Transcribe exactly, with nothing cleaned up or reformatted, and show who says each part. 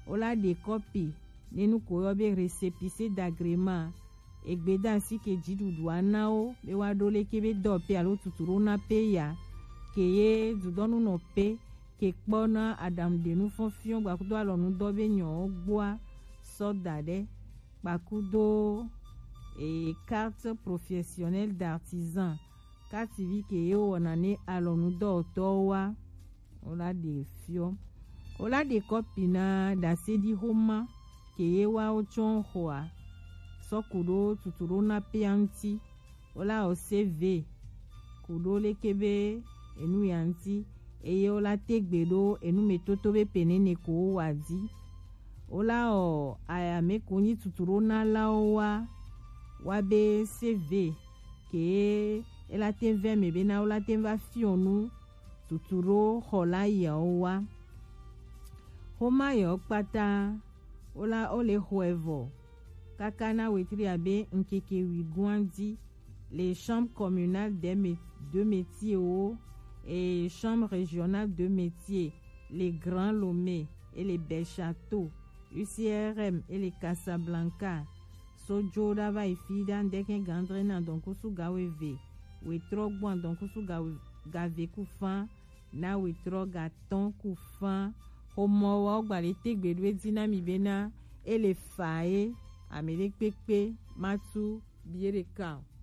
Speaker 1: ola de copy nenu ko yo be récépissé d'agrément egbeda si ke jidudu anao be wa dole ke be do pe alo tuturu na pe ya ke ye dudonu no pe ke kpona adam de nu fonfion gba kudo alo nu do be nyon gboa so dade gba kudo et carte professionnelle d'artisan carte vi ke ye wonane alo nu do to wa ola de fio ola de copy na da sedi homa ke ye wa ochon hoa so kudo tuturu na pe anti ola o C V kudo le kebe enu yanti eye ola tegbedo enu metoto be penene ko wadi ola o aya me kuni tuturu na lawa wa be C V ke ela ten ve me be na ola ten va fionu tuturu hola ya owa homa yo pata ola ole huevo kakana wetri abe nkeke wiguandi les chambres communales des mé de métiers o et chambres régionales de métiers les Grands Lomé et les Bel-Château U C R M et les Casablanca sojo dava ifida ndeke gandre na donkusu gaweve wetro gwan donkusu gave kufan na wetro gaton kufan homo wa ogbale tegbedwe dinami bena ele fae amele pepe matu biere ka